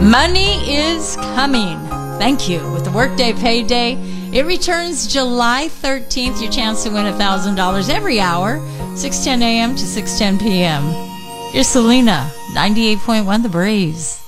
Money is coming. Thank you. With the Workday Payday, it returns July 13th. Your chance to win $1,000 every hour, 6:10 a.m. to 6:10 p.m. Here's Selena, 98.1 The Breeze.